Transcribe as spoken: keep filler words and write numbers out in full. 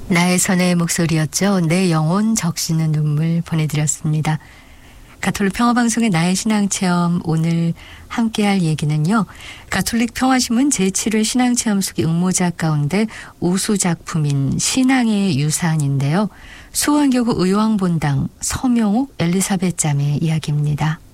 나의 선의 목소리였죠. 내 영혼 적시는 눈물 보내드렸습니다. 가톨릭 평화방송의 나의 신앙체험, 오늘 함께할 얘기는요, 가톨릭 평화신문 제칠 회 신앙체험 속의 응모작 가운데 우수작품인 신앙의 유산인데요. 수원교구 의왕본당 서명옥 엘리사벳 자매의 이야기입니다.